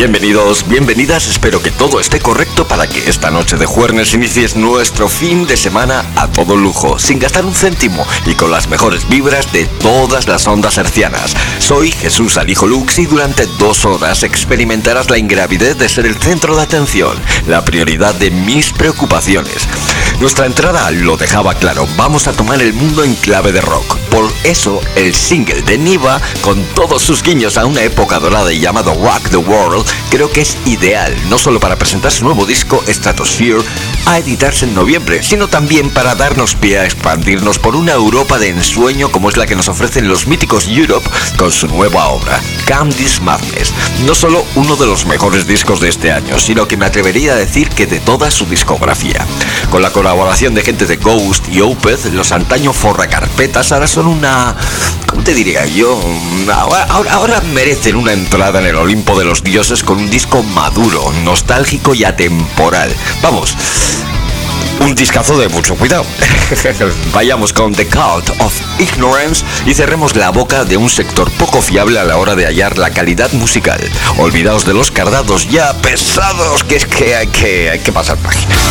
Bienvenidos, bienvenidas, espero que todo esté correcto para que esta noche de jueves inicies nuestro fin de semana a todo lujo, sin gastar un céntimo y con las mejores vibras de todas las ondas hercianas. Soy Jesús Alijo Lux y durante 2 horas experimentarás la ingravidez de ser el centro de atención, la prioridad de mis preocupaciones. Nuestra entrada lo dejaba claro, vamos a tomar el mundo en clave de rock. Por eso, el single de Niva, con todos sus guiños a una época dorada y llamado Rock the World, creo que es ideal, no solo para presentar su nuevo disco Stratosphere, a editarse en noviembre, sino también para darnos pie a expandirnos por una Europa de ensueño como es la que nos ofrecen los míticos Europe con su nueva obra, Calm This Madness. No solo uno de los mejores discos de este año, sino que me atrevería a decir que de toda su discografía. Con la colaboración de gente de Ghost y Opeth, los antaño forracarpetas ahora son una... ¿cómo te diría yo? Ahora merecen una entrada en el Olimpo de los dioses con un disco maduro, nostálgico y atemporal. Vamos, un discazo de mucho cuidado. Vayamos con The Cult of Ignorance y cerremos la boca de un sector poco fiable a la hora de hallar la calidad musical. Olvidaos de los cardados ya pesados, que es que hay que pasar página.